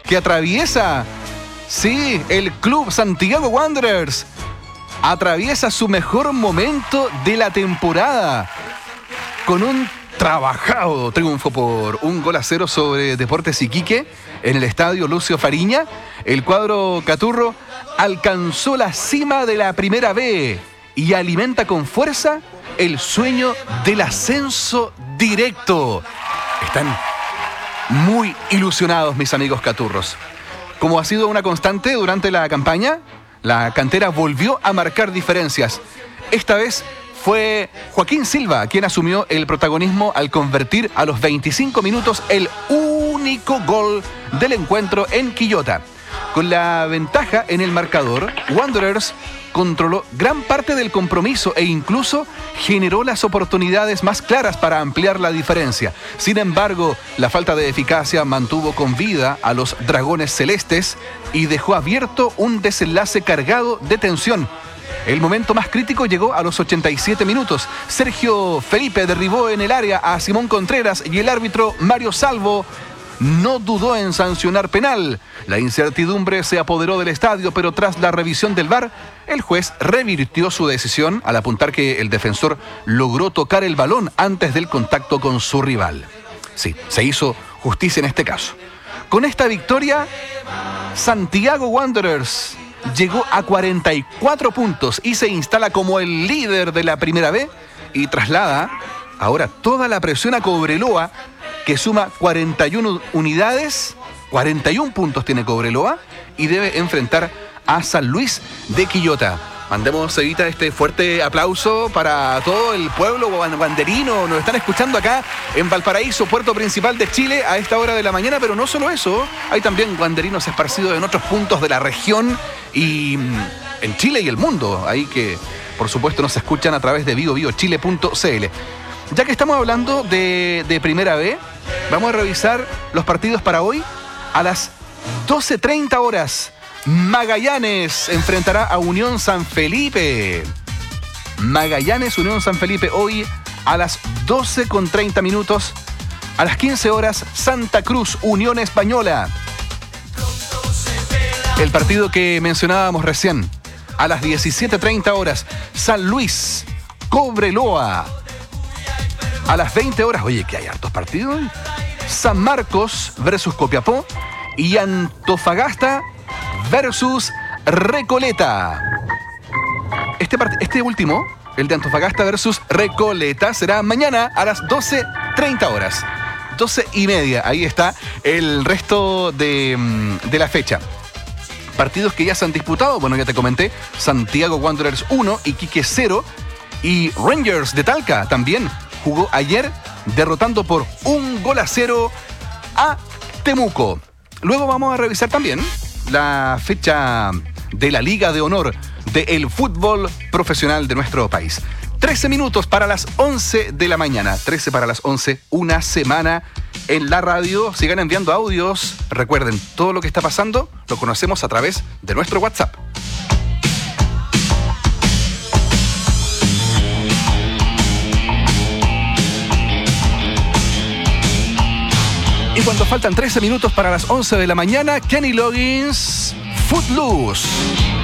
que atraviesa, sí, el Club Santiago Wanderers. Atraviesa su mejor momento de la temporada con un trabajado triunfo por 1-0 sobre Deportes Iquique en el estadio Lucio Fariña. El cuadro caturro alcanzó la cima de la Primera B y alimenta con fuerza el sueño del ascenso directo. Están muy ilusionados mis amigos caturros. Como ha sido una constante durante la campaña, la cantera volvió a marcar diferencias. Esta vez fue Joaquín Silva quien asumió el protagonismo al convertir a los 25 minutos el único gol del encuentro en Quillota. Con la ventaja en el marcador, Wanderers controló gran parte del compromiso e incluso generó las oportunidades más claras para ampliar la diferencia. Sin embargo, la falta de eficacia mantuvo con vida a los Dragones Celestes y dejó abierto un desenlace cargado de tensión. El momento más crítico llegó a los 87 minutos. Sergio Felipe derribó en el área a Simón Contreras y el árbitro Mario Salvo no dudó en sancionar penal. La incertidumbre se apoderó del estadio, pero tras la revisión del VAR, el juez revirtió su decisión al apuntar que el defensor logró tocar el balón antes del contacto con su rival. Sí, se hizo justicia en este caso. Con esta victoria, Santiago Wanderers llegó a 44 puntos y se instala como el líder de la Primera B y traslada ahora toda la presión a Cobreloa, que suma 41 unidades, 41 puntos tiene Cobreloa y debe enfrentar a San Luis de Quillota. Mandemos, Evita, este fuerte aplauso para todo el pueblo wanderino. Nos están escuchando acá en Valparaíso, puerto principal de Chile, a esta hora de la mañana, pero no solo eso, hay también wanderinos esparcidos en otros puntos de la región y en Chile y el mundo, ahí que por supuesto nos escuchan a través de biobiochile.cl. Ya que estamos hablando de Primera B, vamos a revisar los partidos para hoy. A las 12:30 horas, Magallanes enfrentará a Unión San Felipe. Magallanes, Unión San Felipe, hoy a las 12:30 minutos. A las 15 horas, Santa Cruz, Unión Española. El partido que mencionábamos recién. A las 17:30 horas, San Luis, Cobreloa. A las 20 horas, oye, que hay hartos partidos. San Marcos versus Copiapó y Antofagasta versus Recoleta. Este último, el de Antofagasta versus Recoleta, será mañana a las 12:30 horas. 12:30, ahí está el resto de la fecha. Partidos que ya se han disputado, bueno, ya te comenté, Santiago Wanderers 1, Iquique 0 y Rangers de Talca también jugó ayer derrotando por 1-0 a Temuco. Luego vamos a revisar también la fecha de la Liga de Honor del fútbol profesional de nuestro país. 13 minutos para las 11 de la mañana. 13 para las 11, una semana en la radio. Sigan enviando audios. Recuerden, todo lo que está pasando lo conocemos a través de nuestro WhatsApp. Y cuando faltan 13 minutos para las 11 de la mañana, Kenny Loggins, Footloose.